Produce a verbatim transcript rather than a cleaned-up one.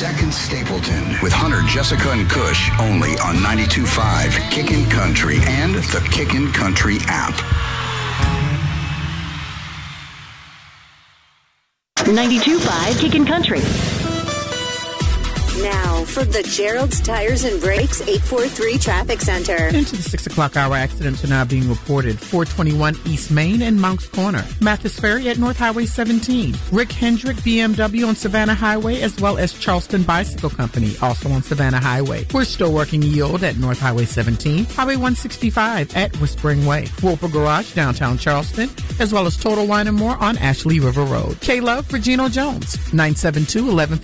Second Stapleton with Hunter, Jessica, and Kush only on ninety-two point five Kickin' Country and the Kickin' Country app. ninety-two point five Kickin' Country. Now, for the Gerald's Tires and Brakes eight four three Traffic Center. Into the six o'clock hour, accidents are now being reported. four twenty-one East Main and Monk's Corner. Mathis Ferry at North Highway seventeen. Rick Hendrick B M W on Savannah Highway, as well as Charleston Bicycle Company, also on Savannah Highway. We're still working yield at North Highway seventeen. Highway one sixty-five at Whispering Way. Wolfer Garage, downtown Charleston, as well as Total Wine and More on Ashley River Road. K-Love for Gino Jones. nine seven two, eleven